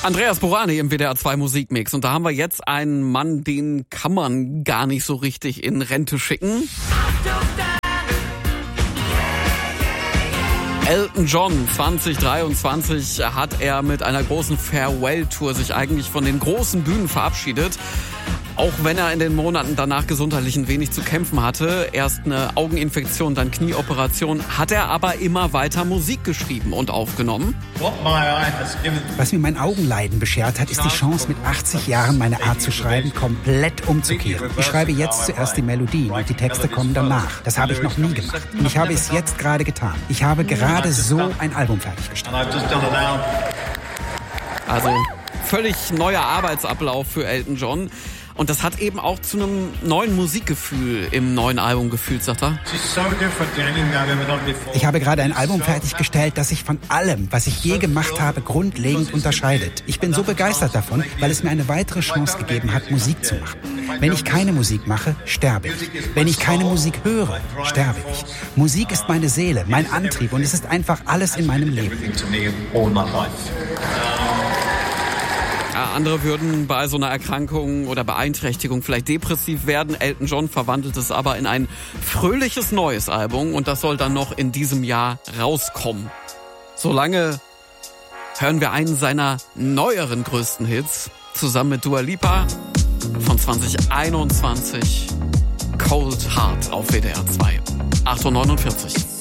Andreas Borani im WDR 2 Musikmix. Und da haben wir jetzt einen Mann, den kann man gar nicht so richtig in Rente schicken. Elton John 2023 hat er mit einer großen Farewell-Tour sich eigentlich von den großen Bühnen verabschiedet. Auch wenn er in den Monaten danach gesundheitlich ein wenig zu kämpfen hatte, erst eine Augeninfektion, dann Knieoperation, hat er aber immer weiter Musik geschrieben und aufgenommen. Was mir mein Augenleiden beschert hat, ist die Chance, mit 80 Jahren meine Art zu schreiben komplett umzukehren. Ich schreibe jetzt zuerst die Melodien und die Texte kommen danach. Das habe ich noch nie gemacht. Und ich habe es jetzt gerade getan. Ich habe gerade so ein Album fertiggestellt. Also völlig neuer Arbeitsablauf für Elton John. Und das hat eben auch zu einem neuen Musikgefühl im neuen Album geführt, sagt er. Ich habe gerade ein Album fertiggestellt, das sich von allem, was ich je gemacht habe, grundlegend unterscheidet. Ich bin so begeistert davon, weil es mir eine weitere Chance gegeben hat, Musik zu machen. Wenn ich keine Musik mache, sterbe ich. Wenn ich keine Musik höre, sterbe ich. Musik ist meine Seele, mein Antrieb und es ist einfach alles in meinem Leben. Ja, andere würden bei so einer Erkrankung oder Beeinträchtigung vielleicht depressiv werden. Elton John verwandelt es aber in ein fröhliches neues Album und das soll dann noch in diesem Jahr rauskommen. Solange hören wir einen seiner neueren größten Hits zusammen mit Dua Lipa von 2021, Cold Heart auf WDR 2. 8:49 Uhr.